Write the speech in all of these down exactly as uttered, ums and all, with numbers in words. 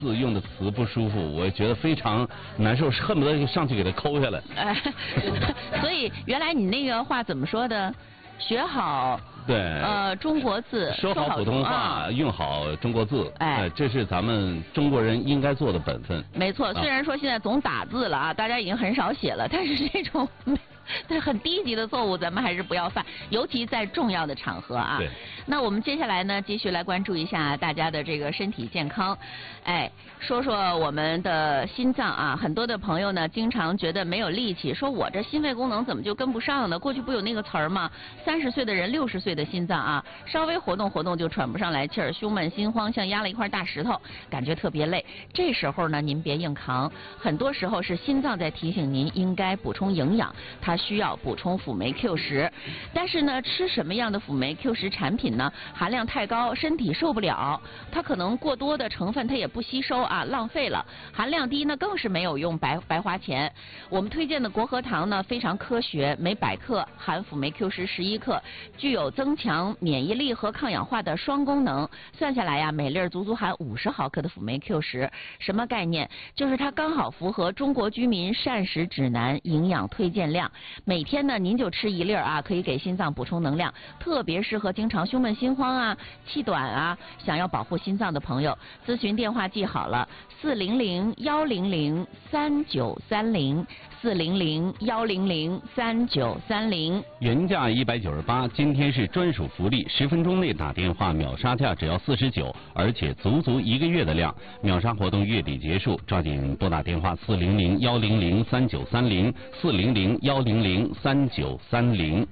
字用的词不舒服，我觉得非常难受，恨不得上去给它抠下来。 哎，所以原来你那个话怎么说的？学好对， 呃，中国字， 说好普通话， 啊、 用好中国字， 哎、 呃，这是咱们中国人应该做的本分。 没错，虽然说现在总打字了啊，大家已经很少写了，但是这种对很低级的错误，咱们还是不要犯，尤其在重要的场合啊。 对。 那我们接下来呢，继续来关注一下大家的这个身体健康。哎，说说我们的心脏啊，很多的朋友呢，经常觉得没有力气，说我这心肺功能怎么就跟不上呢？过去不有那个词儿吗？三十岁的人，六十岁的心脏啊，稍微活动活动就喘不上来气儿，胸闷心慌，像压了一块大石头，感觉特别累。这时候呢，您别硬扛，很多时候是心脏在提醒您应该补充营养，它需要补充辅酶 Q 十。但是呢，吃什么样的辅酶 Q 十产品呢？含量太高，身体受不了，它可能过多的成分它也不吸收啊，浪费了。含量低呢，更是没有用，白白花钱。我们推荐的国和堂呢，非常科学，每百克含辅酶 Q 十十一克，具有增强免疫力和抗氧化的双功能。算下来呀，每粒足足含五十毫克的辅酶 Q 十，什么概念？就是它刚好符合中国居民膳食指南营养推荐量。每天呢，您就吃一粒啊，可以给心脏补充能量，特别适合经常胸闷心慌啊、气短啊，想要保护心脏的朋友。咨询电话记好了：四零零幺零零三九三零，四零零幺零零三九三零。 原价一百九十八，今天是专属福利，十分钟内打电话秒杀价只要四十九，而且足足一个月的量。秒杀活动月底结束，抓紧拨打电话四零零幺零零三九三零，四零零幺零零三九三零。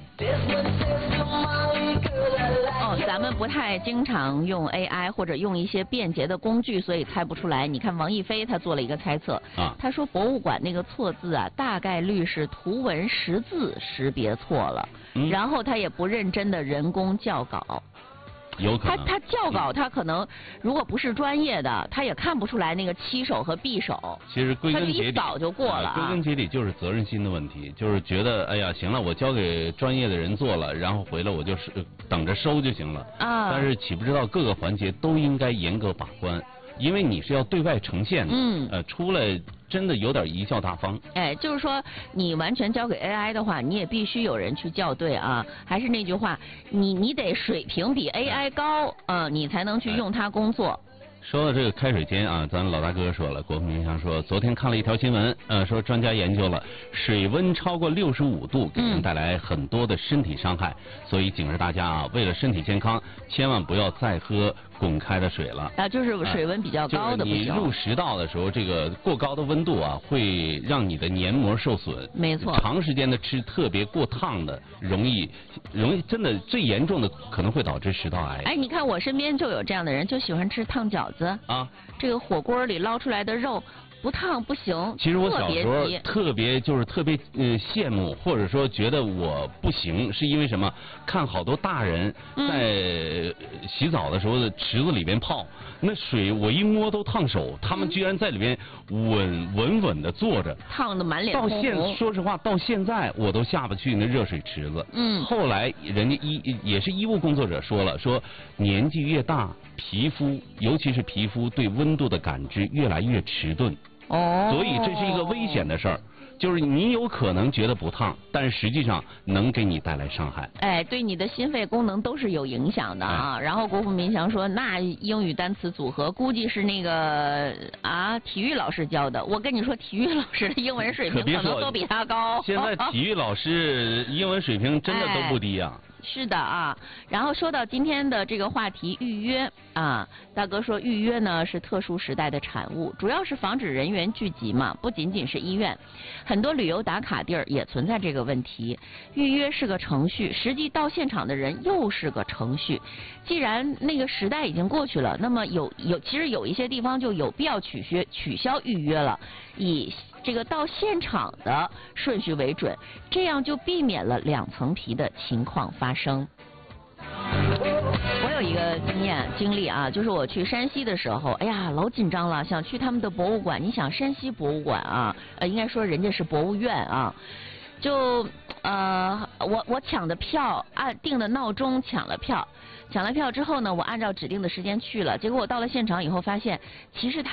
哦，咱们不太经常用 A I 或者用一些便捷的工具，所以猜不出来。你看王一飞他做了一个猜测， 啊， 他说博物馆那个错字啊，大概率是图文识字识别错了，嗯、然后他也不认真的人工校稿。 有可能他他校稿，他可能如果不是专业的，他也看不出来那个七手和匕首。 其实归根结底， 他一扫就过了、啊。 归根结底就是责任心的问题，就是觉得哎呀，行了，我交给专业的人做了，然后回来我就是等着收就行了。啊。但是岂不知道各个环节都应该严格把关，因为你是要对外呈现的。嗯。呃，出来真的有点贻笑大方。 哎，就是说你完全交给 A I 的话，你也必须有人去校对啊。还是那句话，你你得水平比 A I 高啊、呃，你才能去用它工作。 说到这个开水间啊，咱老大哥说了，国富民强说，昨天看了一条新闻，呃，说专家研究了，水温超过六十五度给人带来很多的身体伤害，嗯、所以警示大家啊，为了身体健康，千万不要再喝滚开的水了。啊， 就是水温比较高的不行。 就是、你入食道的时候，这个过高的温度啊，会让你的黏膜受损。 没错。 长时间的吃特别过烫的，容易容易真的最严重的可能会导致食道癌。 哎，你看我身边就有这样的人，就喜欢吃烫饺子。 啊， 这个火锅里捞出来的肉不烫不行。 其实我小时候特别就是特别呃羡慕，或者说觉得我不行，是因为什么？看好多大人在洗澡的时候的池子里边泡，嗯、那水我一摸都烫手，他们居然在里边稳稳稳的坐着， 烫的满脸通红。 到现说实话，到现在我都下不去那热水池子。嗯。后来人家医也是医务工作者说了，说年纪越大，皮肤尤其是皮肤对温度的感知越来越迟钝。哦。所以这是一个危险的事儿。就是你有可能觉得不烫，但是实际上能给你带来伤害。 哎，对你的心肺功能都是有影响的啊。哎、然后国富民强说，那英语单词组合估计是那个啊体育老师教的。我跟你说，体育老师的英文水平可能都比他高。 现在体育老师英文水平真的都不低啊。哎是的啊，然后说到今天的这个话题预约啊，大哥说预约呢是特殊时代的产物，主要是防止人员聚集嘛，不仅仅是医院，很多旅游打卡地儿也存在这个问题。预约是个程序，实际到现场的人又是个程序。既然那个时代已经过去了，那么有有其实有一些地方就有必要取消取消预约了，以这个到现场的顺序为准，这样就避免了两层皮的情况发生。我有一个经验经历啊，就是我去山西的时候，哎呀，老紧张了，想去他们的博物馆。你想山西博物馆啊，呃，应该说人家是博物院啊，就呃，我我抢的票，按定的闹钟抢了票，抢了票之后呢，我按照指定的时间去了，结果我到了现场以后发现，其实他